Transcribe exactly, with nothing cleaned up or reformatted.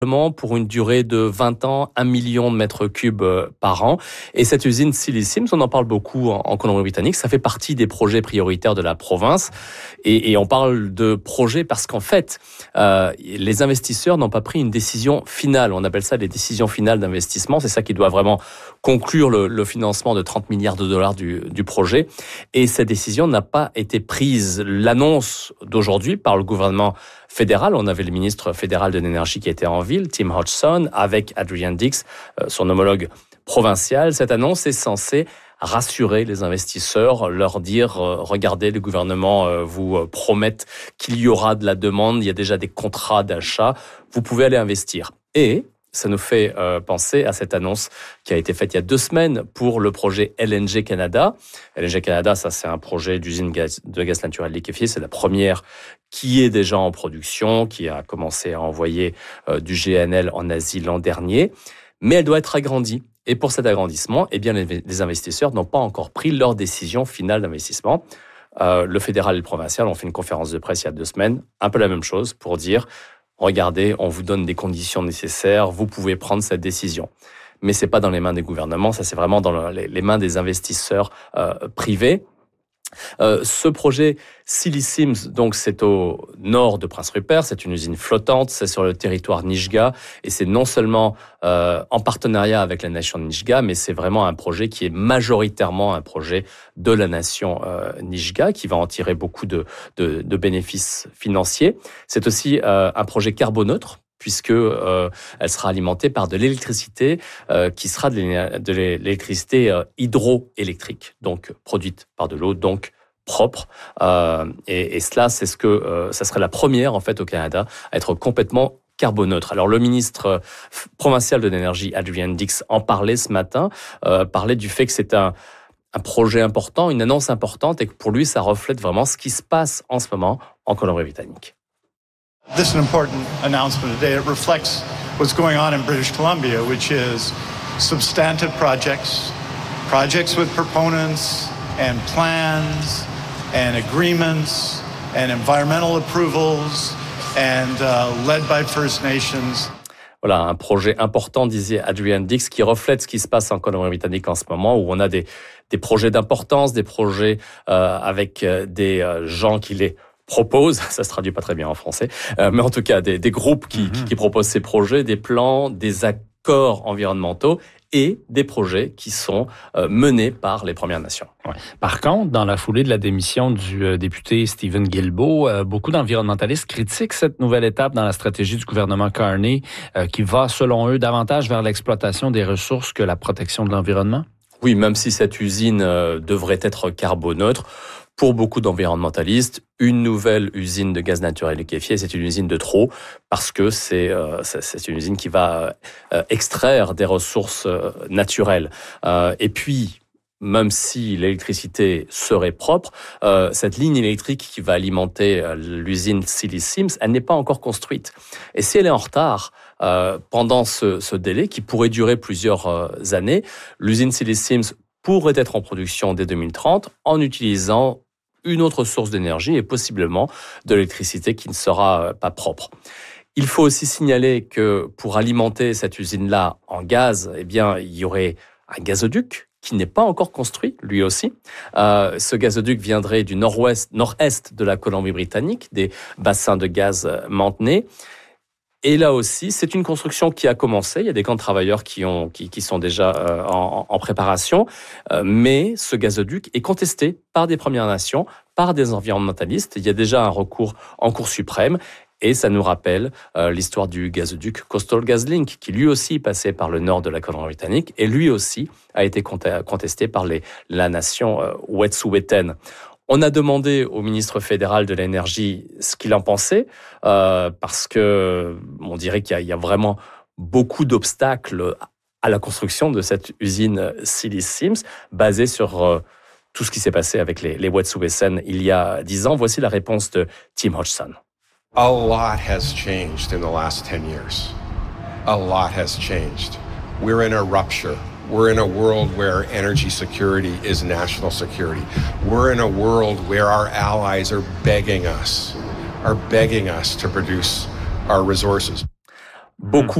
pour une durée de vingt ans, un million de mètres cubes par an. Et cette usine Silicims, on en parle beaucoup en Colombie-Britannique, ça fait partie des projets prioritaires de la province. Et, et on parle de projet parce qu'en fait, euh, les investisseurs n'ont pas pris une décision finale. On appelle ça des décisions finales d'investissement. C'est ça qui doit vraiment conclure le, le financement de trente milliards de dollars du, du projet. Et cette décision n'a pas été prise. L'annonce d'aujourd'hui par le gouvernement fédéral, on avait le ministre fédéral de l'énergie qui était en ville, Tim Hodgson, avec Adrian Dix, son homologue provincial. Cette annonce est censée rassurer les investisseurs, leur dire euh, regardez, le gouvernement euh, vous euh, promet qu'il y aura de la demande, il y a déjà des contrats d'achat, vous pouvez aller investir. Et ça nous fait euh, penser à cette annonce qui a été faite il y a deux semaines pour le projet L N G Canada. L N G Canada, ça c'est un projet d'usine gaz, de gaz naturel liquéfié, c'est la première qui est déjà en production, qui a commencé à envoyer euh, du G N L en Asie l'an dernier, mais elle doit être agrandie. Et pour cet agrandissement, eh bien, les investisseurs n'ont pas encore pris leur décision finale d'investissement. Euh, le fédéral et le provincial ont fait une conférence de presse il y a deux semaines, un peu la même chose, pour dire « Regardez, on vous donne des conditions nécessaires, vous pouvez prendre cette décision ». Mais c'est pas dans les mains des gouvernements, ça c'est vraiment dans les mains des investisseurs euh, privés. Euh, ce projet Silicims, donc c'est au nord de Prince Rupert, c'est une usine flottante, c'est sur le territoire Nisga'a et c'est non seulement euh, en partenariat avec la nation Nisga'a, mais c'est vraiment un projet qui est majoritairement un projet de la nation euh, Nisga'a qui va en tirer beaucoup de, de, de bénéfices financiers. C'est aussi euh, un projet carboneutre, puisque euh, elle sera alimentée par de l'électricité euh, qui sera de l'électricité euh, hydroélectrique, donc produite par de l'eau, donc propre. Euh, et, et cela, c'est ce que euh, ça serait la première en fait au Canada à être complètement carboneutre. Alors le ministre provincial de l'énergie, Adrian Dix, en parlait ce matin, euh, parlait du fait que c'est un un projet important, une annonce importante, et que pour lui, ça reflète vraiment ce qui se passe en ce moment en Colombie-Britannique. This is an important announcement today. It reflects what's going on in British Columbia, which is substantive projects, projects with proponents and plans and agreements and environmental approvals and uh, led by First Nations. Voilà, un projet important, disait Adrian Dix, qui reflète ce qui se passe en Colombie-Britannique en ce moment, où on a des, des projets d'importance, des projets euh, avec des euh, gens qui les propose, ça se traduit pas très bien en français, euh, mais en tout cas des, des groupes qui, mm-hmm. qui, qui proposent ces projets, des plans, des accords environnementaux et des projets qui sont euh, menés par les Premières Nations. Ouais. Par contre, dans la foulée de la démission du euh, député Stephen Guilbeault, euh, beaucoup d'environnementalistes critiquent cette nouvelle étape dans la stratégie du gouvernement Carney euh, qui va, selon eux, davantage vers l'exploitation des ressources que la protection de l'environnement. Oui, même si cette usine euh, devrait être carboneutre, pour beaucoup d'environnementalistes, une nouvelle usine de gaz naturel liquéfié, c'est une usine de trop, parce que c'est, euh, c'est une usine qui va euh, extraire des ressources euh, naturelles. Euh, et puis, même si l'électricité serait propre, euh, cette ligne électrique qui va alimenter euh, l'usine Silicims, elle n'est pas encore construite. Et si elle est en retard euh, pendant ce, ce délai, qui pourrait durer plusieurs euh, années, l'usine Silicims pourrait être en production dès deux mille trente en utilisant une autre source d'énergie et possiblement de l'électricité qui ne sera pas propre. Il faut aussi signaler que pour alimenter cette usine-là en gaz, eh bien, il y aurait un gazoduc qui n'est pas encore construit, lui aussi. Euh, ce gazoduc viendrait du nord-ouest, nord-est de la Colombie-Britannique, des bassins de gaz Montney. Et là aussi, c'est une construction qui a commencé. Il y a des camps de travailleurs qui, ont, qui, qui sont déjà euh, en, en préparation. Euh, mais ce gazoduc est contesté par des Premières Nations, par des environnementalistes. Il y a déjà un recours en Cour suprême. Et ça nous rappelle euh, l'histoire du gazoduc Coastal GasLink, qui lui aussi passait par le nord de la Colombie-Britannique. Et lui aussi a été contesté par les, la nation euh, Wet'suwet'en. On a demandé au ministre fédéral de l'énergie ce qu'il en pensait, euh, parce que on dirait qu'il y a, il y a vraiment beaucoup d'obstacles à la construction de cette usine Silicims, basée sur euh, tout ce qui s'est passé avec les, les Wet'suwet'en il y a dix ans. Voici la réponse de Tim Hodgson. A lot has changed in the last ten years. A lot has changed. We're in a rupture. We're in a world where energy security is national security. We're in a world where our allies are begging us, are begging us to produce our resources. beaucoup